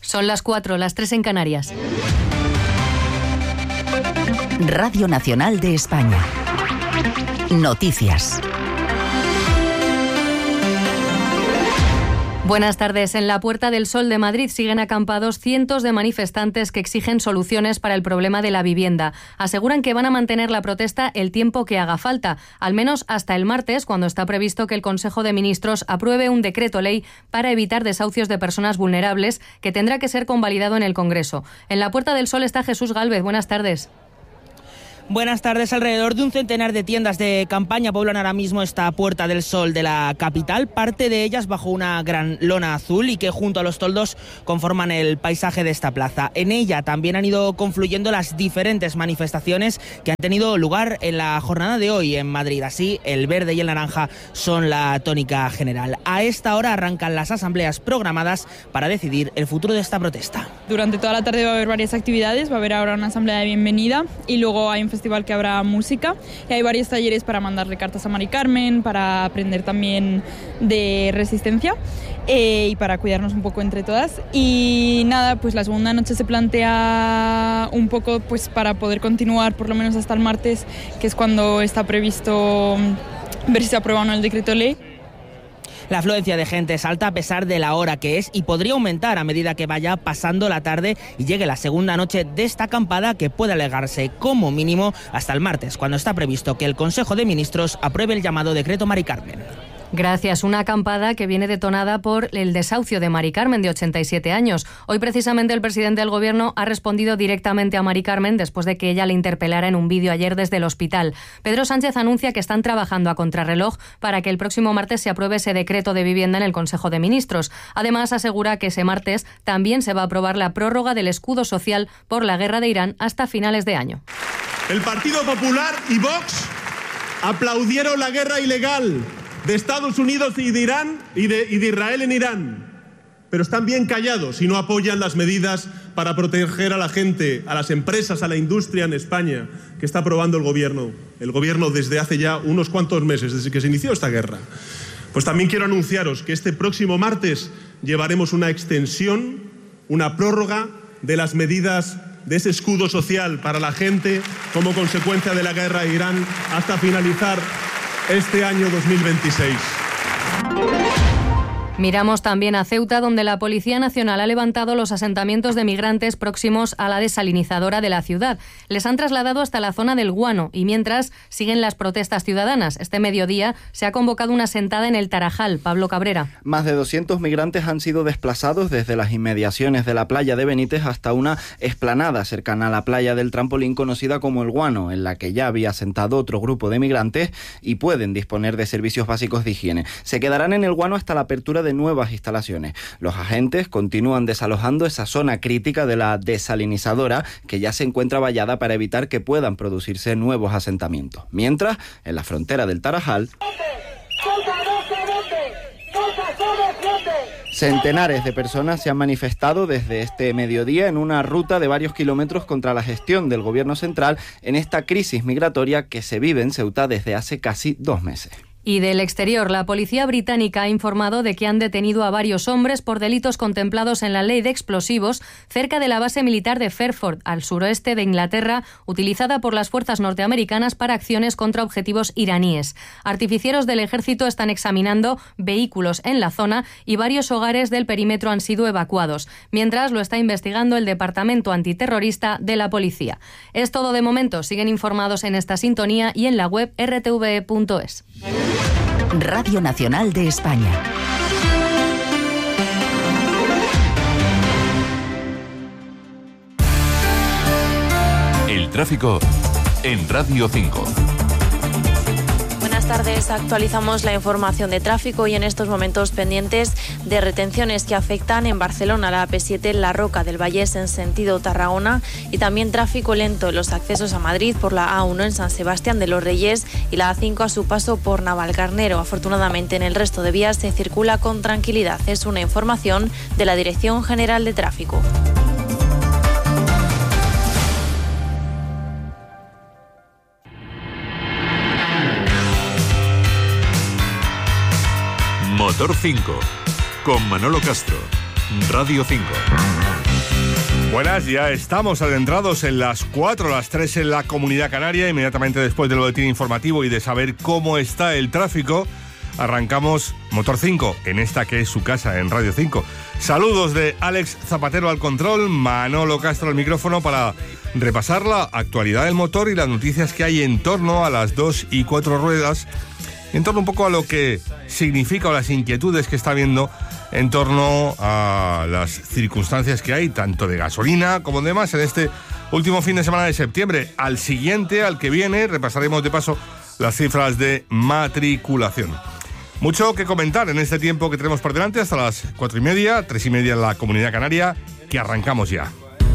Son las 4, las 3 en Canarias. Radio Nacional de España. Noticias. Buenas tardes. En la Puerta del Sol de Madrid siguen acampados cientos de manifestantes que exigen soluciones para el problema de la vivienda. Aseguran que van a mantener la protesta el tiempo que haga falta, al menos hasta el martes, cuando está previsto que el Consejo de Ministros apruebe un decreto ley para evitar desahucios de personas vulnerables, que tendrá que ser convalidado en el Congreso. En la Puerta del Sol está Jesús Gálvez. Buenas tardes. Buenas tardes. Alrededor de un centenar de tiendas de campaña poblan ahora mismo esta Puerta del Sol de la capital, parte de ellas bajo una gran lona azul y que junto a los toldos conforman el paisaje de esta plaza. En ella también han ido confluyendo las diferentes manifestaciones que han tenido lugar en la jornada de hoy en Madrid. Así, el verde y el naranja son la tónica general. A esta hora arrancan las asambleas programadas para decidir el futuro de esta protesta. Durante toda la tarde va a haber varias actividades, va a haber ahora una asamblea de bienvenida y luego hay un festival que habrá música y hay varios talleres para mandarle cartas a Mari Carmen, para aprender también de resistencia y para cuidarnos un poco entre todas. Y nada, pues la segunda noche se plantea un poco pues para poder continuar por lo menos hasta el martes, que es cuando está previsto ver si se aprueba o no el decreto ley. La afluencia de gente es alta a pesar de la hora que es y podría aumentar a medida que vaya pasando la tarde y llegue la segunda noche de esta acampada, que puede alargarse como mínimo hasta el martes, cuando está previsto que el Consejo de Ministros apruebe el llamado decreto Mari Carmen. Gracias. Una acampada que viene detonada por el desahucio de Mari Carmen, de 87 años. Hoy precisamente el presidente del Gobierno ha respondido directamente a Mari Carmen después de que ella le interpelara en un vídeo ayer desde el hospital. Pedro Sánchez anuncia que están trabajando a contrarreloj para que el próximo martes se apruebe ese decreto de vivienda en el Consejo de Ministros. Además, asegura que ese martes también se va a aprobar la prórroga del escudo social por la guerra de Irán hasta finales de año. El Partido Popular y Vox aplaudieron la guerra ilegal de Estados Unidos y de Irán y de Israel en Irán, pero están bien callados y no apoyan las medidas para proteger a la gente, a las empresas, a la industria en España, que está aprobando el gobierno desde hace ya unos cuantos meses, desde que se inició esta guerra. Pues también quiero anunciaros que este próximo martes llevaremos una extensión, una prórroga de las medidas de ese escudo social para la gente como consecuencia de la guerra de Irán hasta finalizar este año 2026. Miramos también a Ceuta, donde la Policía Nacional ha levantado los asentamientos de migrantes próximos a la desalinizadora de la ciudad. Les han trasladado hasta la zona del Guano y mientras siguen las protestas ciudadanas. Este mediodía se ha convocado una sentada en el Tarajal. Pablo Cabrera. Más de 200 migrantes han sido desplazados desde las inmediaciones de la playa de Benítez hasta una explanada cercana a la playa del Trampolín, conocida como el Guano, en la que ya había asentado otro grupo de migrantes y pueden disponer de servicios básicos de higiene. Se quedarán en el Guano hasta la apertura de nuevas instalaciones. Los agentes continúan desalojando esa zona crítica de la desalinizadora, que ya se encuentra vallada para evitar que puedan producirse nuevos asentamientos. Mientras, en la frontera del Tarajal, centenares de personas se han manifestado desde este mediodía en una ruta de varios kilómetros contra la gestión del gobierno central en esta crisis migratoria que se vive en Ceuta desde hace casi 2 meses. Y del exterior, la policía británica ha informado de que han detenido a varios hombres por delitos contemplados en la ley de explosivos cerca de la base militar de Fairford, al suroeste de Inglaterra, utilizada por las fuerzas norteamericanas para acciones contra objetivos iraníes. Artificieros del ejército están examinando vehículos en la zona y varios hogares del perímetro han sido evacuados, mientras lo está investigando el Departamento Antiterrorista de la Policía. Es todo de momento. Siguen informados en esta sintonía y en la web rtve.es. Radio Nacional de España. El tráfico en Radio 5. Buenas tardes, actualizamos la información de tráfico y en estos momentos pendientes de retenciones que afectan en Barcelona, la AP7, La Roca del Vallès en sentido Tarragona y también tráfico lento en los accesos a Madrid por la A1 en San Sebastián de los Reyes y la A5 a su paso por Navalcarnero. Afortunadamente en el resto de vías se circula con tranquilidad. Es una información de la Dirección General de Tráfico. Motor 5, con Manolo Castro. Radio 5. Buenas, ya estamos adentrados en las 4, las 3 en la Comunidad Canaria. Inmediatamente después del boletín informativo y de saber cómo está el tráfico, arrancamos Motor 5, en esta que es su casa, en Radio 5. Saludos de Alex Zapatero al control, Manolo Castro al micrófono para repasar la actualidad del motor y las noticias que hay en torno a las 2 y 4 ruedas, en torno un poco a lo que significa o las inquietudes que está habiendo en torno a las circunstancias que hay, tanto de gasolina como de demás, en este último fin de semana de septiembre. Al siguiente, al que viene, repasaremos de paso las cifras de matriculación. Mucho que comentar en este tiempo que tenemos por delante, hasta las 4:30, 3:30 en la Comunidad Canaria, que arrancamos ya.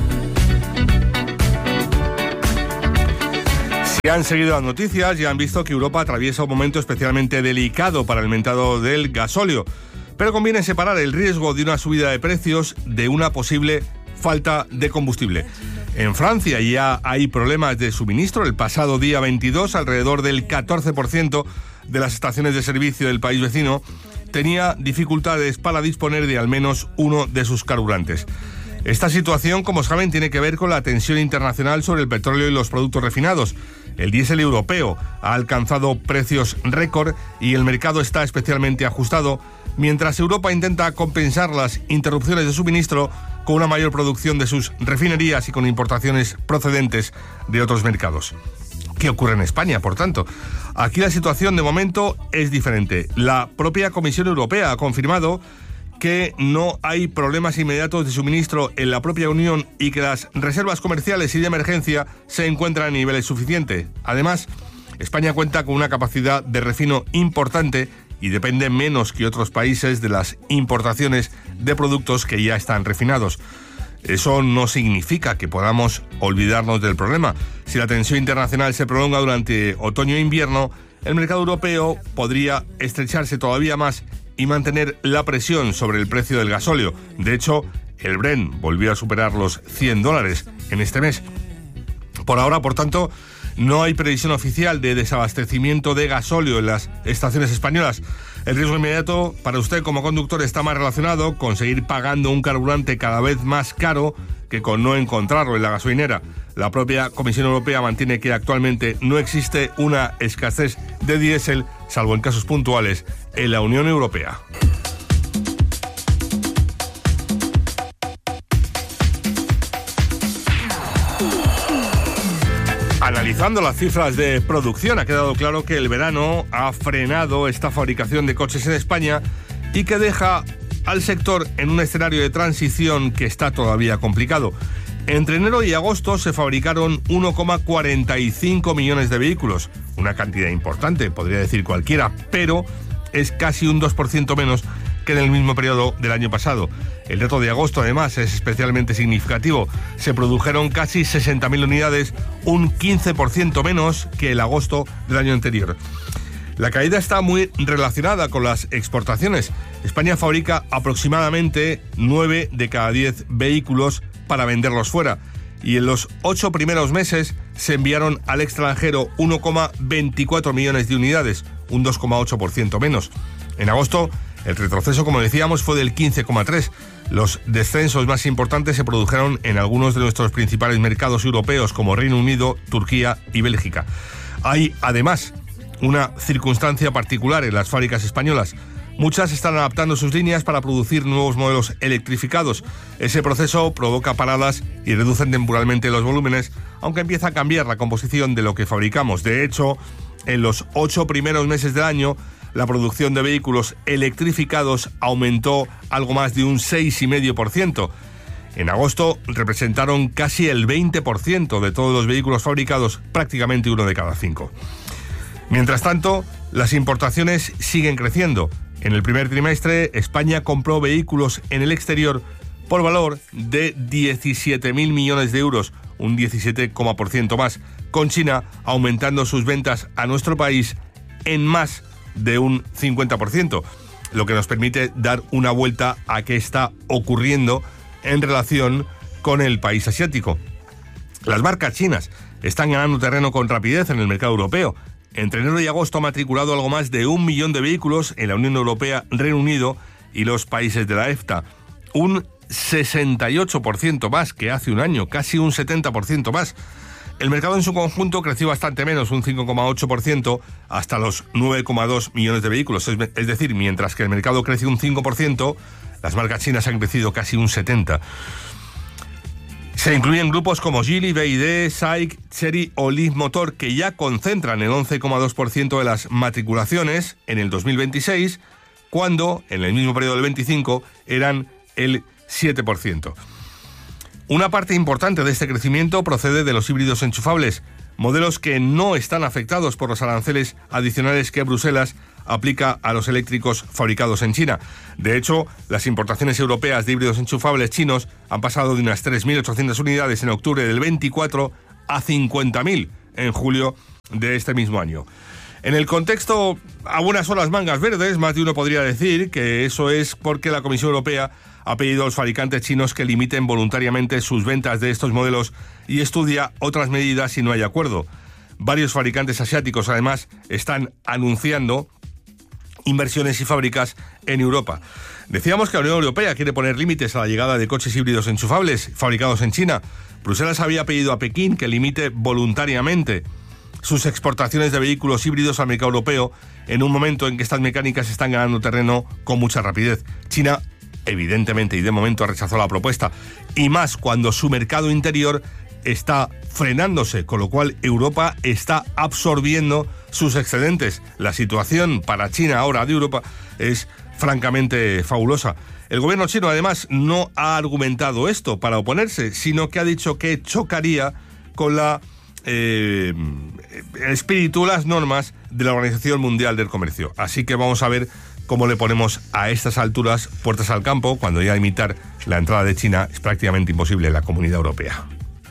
Si han seguido las noticias, ya han visto que Europa atraviesa un momento especialmente delicado para el mercado del gasóleo. Pero conviene separar el riesgo de una subida de precios de una posible falta de combustible. En Francia ya hay problemas de suministro. El pasado día 22, alrededor del 14% de las estaciones de servicio del país vecino tenía dificultades para disponer de al menos uno de sus carburantes. Esta situación, como saben, tiene que ver con la tensión internacional sobre el petróleo y los productos refinados. El diésel europeo ha alcanzado precios récord y el mercado está especialmente ajustado, mientras Europa intenta compensar las interrupciones de suministro con una mayor producción de sus refinerías y con importaciones procedentes de otros mercados. ¿Qué ocurre en España, por tanto? Aquí la situación de momento es diferente. La propia Comisión Europea ha confirmado que no hay problemas inmediatos de suministro en la propia Unión y que las reservas comerciales y de emergencia se encuentran a niveles suficientes. Además, España cuenta con una capacidad de refino importante y depende menos que otros países de las importaciones de productos que ya están refinados. Eso no significa que podamos olvidarnos del problema. Si la tensión internacional se prolonga durante otoño e invierno, el mercado europeo podría estrecharse todavía más y mantener la presión sobre el precio del gasóleo. De hecho, el Brent volvió a superar los $100 en este mes. Por ahora, por tanto, no hay previsión oficial de desabastecimiento de gasóleo en las estaciones españolas. El riesgo inmediato para usted como conductor está más relacionado con seguir pagando un carburante cada vez más caro que con no encontrarlo en la gasolinera. La propia Comisión Europea mantiene que actualmente no existe una escasez de diésel, salvo en casos puntuales, en la Unión Europea. Analizando las cifras de producción, ha quedado claro que el verano ha frenado esta fabricación de coches en España y que deja al sector en un escenario de transición que está todavía complicado. Entre enero y agosto se fabricaron 1,45 millones de vehículos, una cantidad importante, podría decir cualquiera, pero es casi un 2% menos que en el mismo periodo del año pasado. El dato de agosto, además, es especialmente significativo. Se produjeron casi 60.000 unidades, un 15% menos que el agosto del año anterior. La caída está muy relacionada con las exportaciones. España fabrica aproximadamente 9 de cada 10 vehículos para venderlos fuera, y en los 8 primeros meses se enviaron al extranjero 1,24 millones de unidades, un 2,8% menos. En agosto, el retroceso, como decíamos, fue del 15,3%. Los descensos más importantes se produjeron en algunos de nuestros principales mercados europeos, como Reino Unido, Turquía y Bélgica. Hay, además, una circunstancia particular en las fábricas españolas. Muchas están adaptando sus líneas para producir nuevos modelos electrificados. Ese proceso provoca paradas y reduce temporalmente los volúmenes, aunque empieza a cambiar la composición de lo que fabricamos. De hecho, en los 8 primeros meses del año, la producción de vehículos electrificados aumentó algo más de un 6,5%. En agosto representaron casi el 20% de todos los vehículos fabricados, prácticamente uno de cada 5. Mientras tanto, las importaciones siguen creciendo. En el primer trimestre, España compró vehículos en el exterior por valor de 17.000 millones de euros, un 17% más, con China aumentando sus ventas a nuestro país en más de un 50%, lo que nos permite dar una vuelta a qué está ocurriendo en relación con el país asiático. Las marcas chinas están ganando terreno con rapidez en el mercado europeo. Entre enero y agosto ha matriculado algo más de 1 millón de vehículos en la Unión Europea, Reino Unido y los países de la EFTA. un 68% más que hace un año, casi un 70% más. El mercado en su conjunto creció bastante menos, un 5,8%, hasta los 9,2 millones de vehículos. Es decir, mientras que el mercado creció un 5%, las marcas chinas han crecido casi un 70%. Se incluyen grupos como Geely, BYD, SAIC, Chery o Leapmotor, que ya concentran el 11,2% de las matriculaciones en el 2026, cuando en el mismo periodo del 25 eran el 7%. Una parte importante de este crecimiento procede de los híbridos enchufables, modelos que no están afectados por los aranceles adicionales que Bruselas aplica a los eléctricos fabricados en China. De hecho, las importaciones europeas de híbridos enchufables chinos han pasado de unas 3.800 unidades en octubre del 24 a 50.000 en julio de este mismo año. En el contexto, algunas son las mangas verdes, más de uno podría decir que eso es porque la Comisión Europea ha pedido a los fabricantes chinos que limiten voluntariamente sus ventas de estos modelos y estudia otras medidas si no hay acuerdo. Varios fabricantes asiáticos, además, están anunciando inversiones y fábricas en Europa. Decíamos que la Unión Europea quiere poner límites a la llegada de coches híbridos enchufables fabricados en China. Bruselas había pedido a Pekín que limite voluntariamente sus exportaciones de vehículos híbridos al mercado europeo en un momento en que estas mecánicas están ganando terreno con mucha rapidez. China, evidentemente y de momento, rechazó la propuesta, y más cuando su mercado interior está frenándose, con lo cual Europa está absorbiendo sus excedentes. La situación para China ahora de Europa es francamente fabulosa. El gobierno chino, además, no ha argumentado esto para oponerse, sino que ha dicho que chocaría con el espíritu, las normas de la Organización Mundial del Comercio. Así que vamos a ver cómo le ponemos a estas alturas puertas al campo, cuando ya imitar la entrada de China es prácticamente imposible en la Comunidad Europea.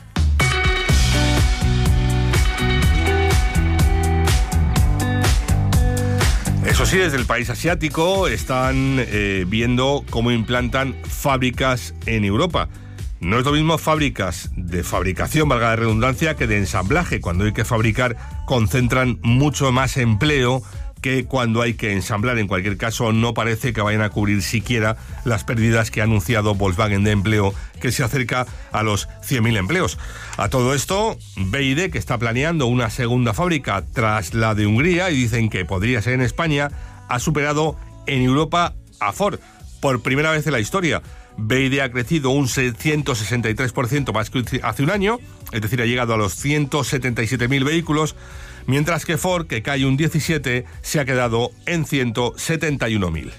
Eso sí, desde el país asiático están viendo cómo implantan fábricas en Europa. No es lo mismo fábricas de fabricación, valga la redundancia, que de ensamblaje. Cuando hay que fabricar, concentran mucho más empleo que cuando hay que ensamblar. En cualquier caso, no parece que vayan a cubrir siquiera las pérdidas que ha anunciado Volkswagen de empleo, que se acerca a los 100.000 empleos. A todo esto, BYD, que está planeando una segunda fábrica tras la de Hungría, y dicen que podría ser en España, ha superado en Europa a Ford por primera vez en la historia. BYD ha crecido un 163% más que hace un año, es decir, ha llegado a los 177.000 vehículos, mientras que Ford, que cae un 17%, se ha quedado en 171.000.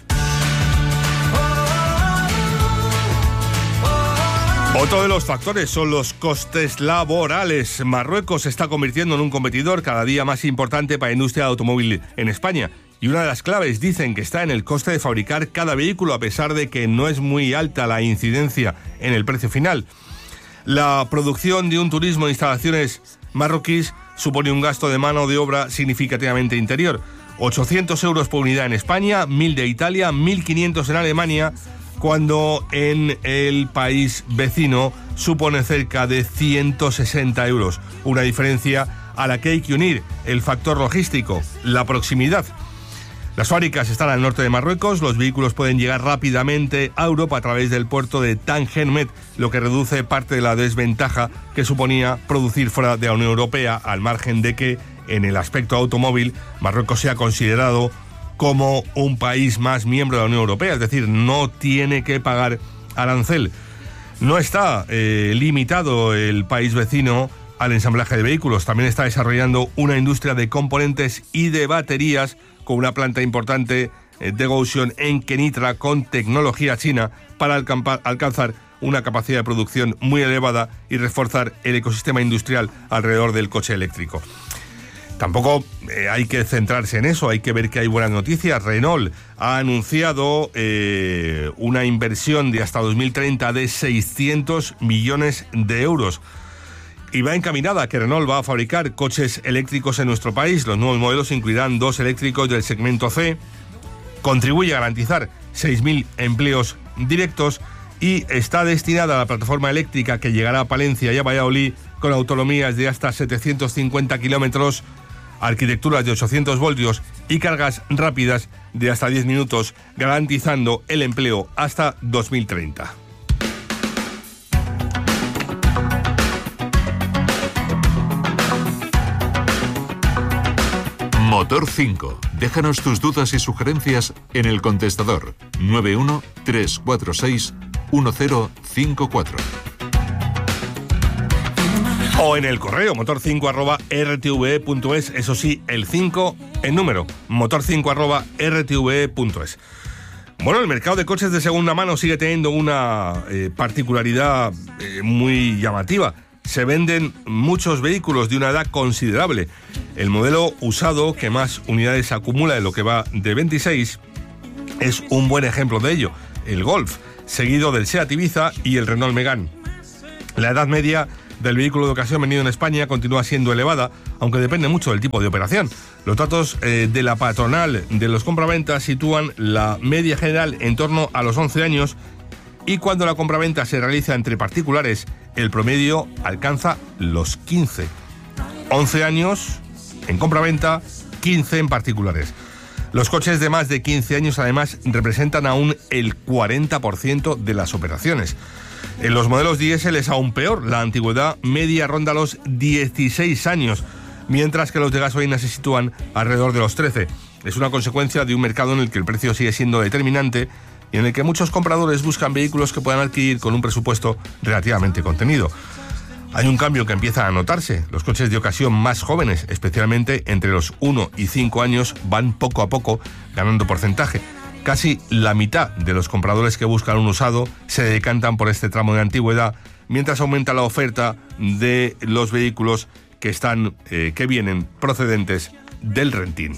Otro de los factores son los costes laborales. Marruecos se está convirtiendo en un competidor cada día más importante para la industria automóvil en España. Y una de las claves dicen que está en el coste de fabricar cada vehículo, a pesar de que no es muy alta la incidencia en el precio final. La producción de un turismo de instalaciones marroquíes supone un gasto de mano de obra significativamente inferior. 800 euros por unidad en España, 1.000 de Italia, 1.500 en Alemania, cuando en el país vecino supone cerca de 160 euros. Una diferencia a la que hay que unir el factor logístico, la proximidad. Las fábricas están al norte de Marruecos, los vehículos pueden llegar rápidamente a Europa a través del puerto de Tangermet, lo que reduce parte de la desventaja que suponía producir fuera de la Unión Europea, al margen de que, en el aspecto automóvil, Marruecos sea considerado como un país más miembro de la Unión Europea, es decir, no tiene que pagar arancel. No está limitado el país vecino al ensamblaje de vehículos, también está desarrollando una industria de componentes y de baterías, con una planta importante de Gotion en Kenitra con tecnología china para alcanzar una capacidad de producción muy elevada y reforzar el ecosistema industrial alrededor del coche eléctrico. Tampoco hay que centrarse en eso, hay que ver que hay buenas noticias. Renault ha anunciado una inversión de hasta 2030 de 600 millones de euros. Y va encaminada a que Renault va a fabricar coches eléctricos en nuestro país. Los nuevos modelos incluirán 2 eléctricos del segmento C. Contribuye a garantizar 6.000 empleos directos y está destinada a la plataforma eléctrica que llegará a Palencia y a Valladolid con autonomías de hasta 750 kilómetros arquitecturas de 800 voltios y cargas rápidas de hasta 10 minutos, garantizando el empleo hasta 2030. Motor 5. Déjanos tus dudas y sugerencias en el contestador 91 346 1054. O en el correo motor5@rtve.es, eso sí, el 5 en número, motor5@rtve.es. Bueno, el mercado de coches de segunda mano sigue teniendo una particularidad muy llamativa. Se venden muchos vehículos de una edad considerable. El modelo usado que más unidades acumula en lo que va de 26 es un buen ejemplo de ello, el Golf, seguido del Seat Ibiza y el Renault Megane. La edad media del vehículo de ocasión vendido en España continúa siendo elevada, aunque depende mucho del tipo de operación. Los datos de la patronal de los compraventas sitúan la media general en torno a los 11 años y cuando la compraventa se realiza entre particulares, el promedio alcanza los 15. 11 años en compraventa, 15 en particulares. Los coches de más de 15 años además representan aún el 40% de las operaciones. En los modelos diésel es aún peor, la antigüedad media ronda los 16 años, mientras que los de gasolina se sitúan alrededor de los 13. Es una consecuencia de un mercado en el que el precio sigue siendo determinante y en el que muchos compradores buscan vehículos que puedan adquirir con un presupuesto relativamente contenido. Hay un cambio que empieza a notarse. Los coches de ocasión más jóvenes, especialmente entre los 1 y 5 años, van poco a poco ganando porcentaje. Casi la mitad de los compradores que buscan un usado se decantan por este tramo de antigüedad, mientras aumenta la oferta de los vehículos que vienen procedentes del renting.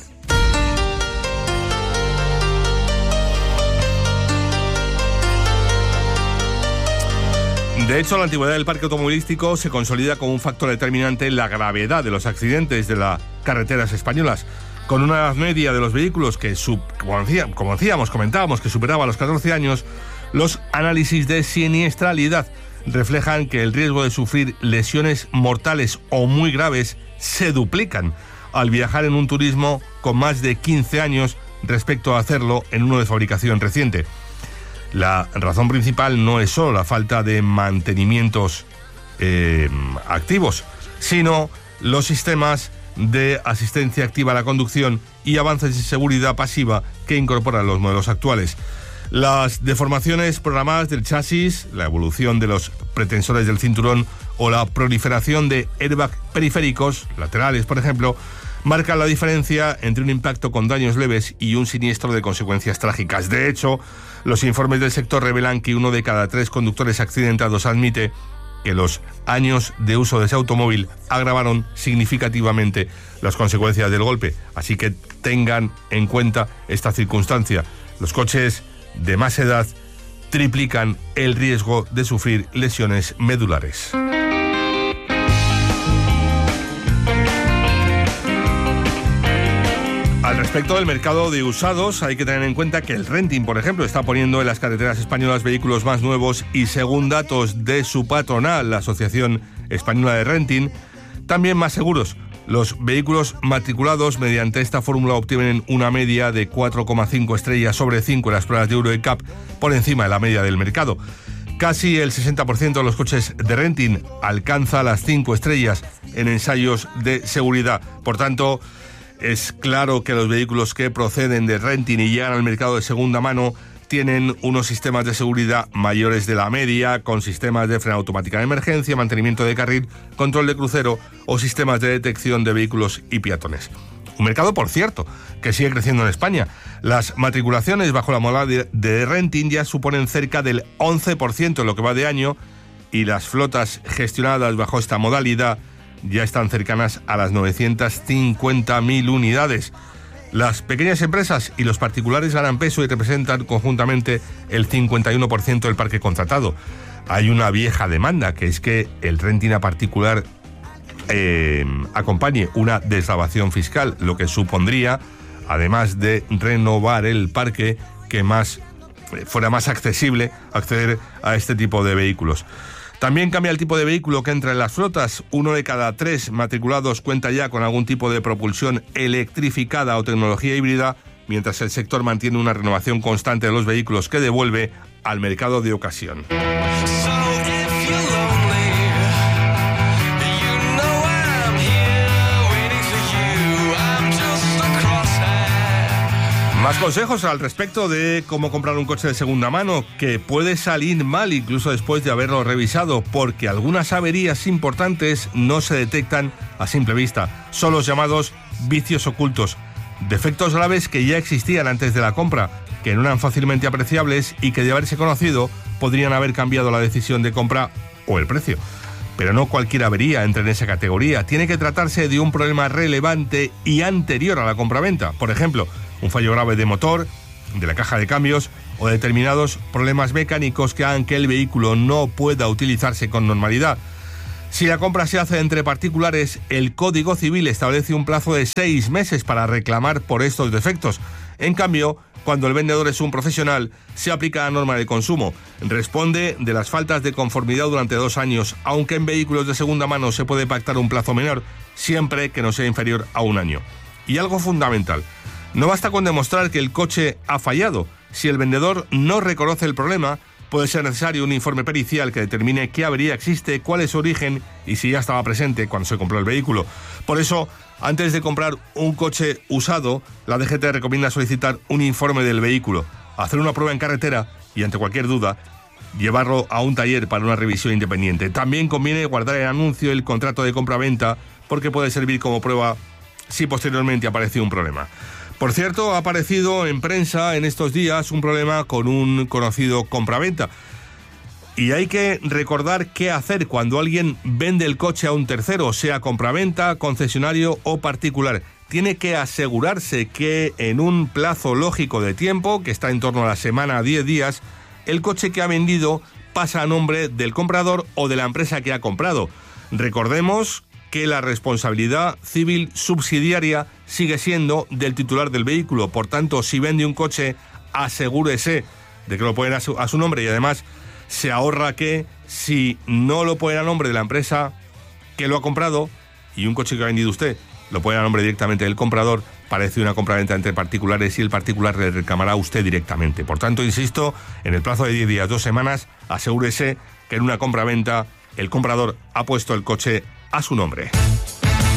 De hecho, la antigüedad del parque automovilístico se consolida como un factor determinante en la gravedad de los accidentes de las carreteras españolas. Con una edad media de los vehículos que, comentábamos, que superaba los 14 años, los análisis de siniestralidad reflejan que el riesgo de sufrir lesiones mortales o muy graves se duplican al viajar en un turismo con más de 15 años respecto a hacerlo en uno de fabricación reciente. La razón principal no es solo la falta de mantenimientos activos, sino los sistemas de asistencia activa a la conducción y avances en seguridad pasiva que incorporan los modelos actuales. Las deformaciones programadas del chasis, la evolución de los pretensores del cinturón o la proliferación de airbags periféricos, laterales por ejemplo, marcan la diferencia entre un impacto con daños leves y un siniestro de consecuencias trágicas. De hecho, los informes del sector revelan que 1 de cada 3 conductores accidentados admite que los años de uso de ese automóvil agravaron significativamente las consecuencias del golpe. Así que tengan en cuenta esta circunstancia. Los coches de más edad triplican el riesgo de sufrir lesiones medulares. Al respecto del mercado de usados, hay que tener en cuenta que el renting, por ejemplo, está poniendo en las carreteras españolas vehículos más nuevos y, según datos de su patronal, la Asociación Española de Renting, también más seguros. Los vehículos matriculados mediante esta fórmula obtienen una media de 4,5 estrellas sobre 5 en las pruebas de Euro NCAP, por encima de la media del mercado. Casi el 60% de los coches de renting alcanza las 5 estrellas en ensayos de seguridad. Por tanto, es claro que los vehículos que proceden de renting y llegan al mercado de segunda mano tienen unos sistemas de seguridad mayores de la media, con sistemas de freno automática de emergencia, mantenimiento de carril, control de crucero o sistemas de detección de vehículos y peatones. Un mercado, por cierto, que sigue creciendo en España. Las matriculaciones bajo la modalidad de renting ya suponen cerca del 11% en lo que va de año y las flotas gestionadas bajo esta modalidad ya están cercanas a las 950.000 unidades. Las pequeñas empresas y los particulares ganan peso y representan conjuntamente el 51% del parque contratado. Hay una vieja demanda, que es que el renting a particular acompañe una deslavación fiscal, lo que supondría, además de renovar el parque, que fuera más accesible acceder a este tipo de vehículos. También cambia el tipo de vehículo que entra en las flotas. 1 de cada 3 matriculados cuenta ya con algún tipo de propulsión electrificada o tecnología híbrida, mientras el sector mantiene una renovación constante de los vehículos que devuelve al mercado de ocasión. Más consejos al respecto de cómo comprar un coche de segunda mano, que puede salir mal incluso después de haberlo revisado, porque algunas averías importantes no se detectan a simple vista. Son los llamados vicios ocultos, defectos graves que ya existían antes de la compra, que no eran fácilmente apreciables y que de haberse conocido podrían haber cambiado la decisión de compra o el precio. Pero no cualquier avería entra en esa categoría. Tiene que tratarse de un problema relevante y anterior a la compraventa. Por ejemplo, un fallo grave de motor, de la caja de cambios o determinados problemas mecánicos que hagan que el vehículo no pueda utilizarse con normalidad. Si la compra se hace entre particulares, el Código Civil establece un plazo de 6 meses para reclamar por estos defectos. En cambio, cuando el vendedor es un profesional, se aplica la norma de consumo. Responde de las faltas de conformidad durante 2 años, aunque en vehículos de segunda mano se puede pactar un plazo menor, siempre que no sea inferior a 1 año. Y algo fundamental: no basta con demostrar que el coche ha fallado. Si el vendedor no reconoce el problema, puede ser necesario un informe pericial que determine qué avería existe, cuál es su origen y si ya estaba presente cuando se compró el vehículo. Por eso, antes de comprar un coche usado, la DGT recomienda solicitar un informe del vehículo, hacer una prueba en carretera y, ante cualquier duda, llevarlo a un taller para una revisión independiente. También conviene guardar el anuncio y el contrato de compra-venta, porque puede servir como prueba si posteriormente aparece un problema. Por cierto, ha aparecido en prensa en estos días un problema con un conocido compraventa. Y hay que recordar qué hacer cuando alguien vende el coche a un tercero, sea compraventa, concesionario o particular. Tiene que asegurarse que en un plazo lógico de tiempo, que está en torno a la semana a 10 días, el coche que ha vendido pasa a nombre del comprador o de la empresa que ha comprado. Recordemos que la responsabilidad civil subsidiaria sigue siendo del titular del vehículo. Por tanto, si vende un coche, asegúrese de que lo ponen a su nombre, y además se ahorra que, si no lo ponen a nombre de la empresa que lo ha comprado y un coche que ha vendido usted lo pone a nombre directamente del comprador, parece una compraventa entre particulares y el particular le reclamará a usted directamente. Por tanto, insisto, en el plazo de 10 días, 2 semanas, asegúrese que en una compraventa el comprador ha puesto el coche a su nombre.